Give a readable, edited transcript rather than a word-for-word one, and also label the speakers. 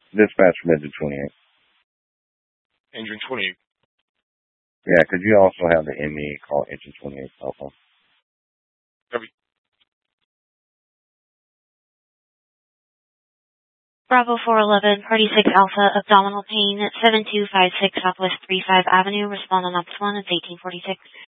Speaker 1: Dispatch from engine 28.
Speaker 2: Engine 28.
Speaker 1: Yeah, could you also have the ME call engine 28 cell phone?
Speaker 2: Copy.
Speaker 3: Bravo 411, Party 6 Alpha, abdominal pain, 7256 Southwest 35 Avenue. Respond on Ops 1, it's 1846.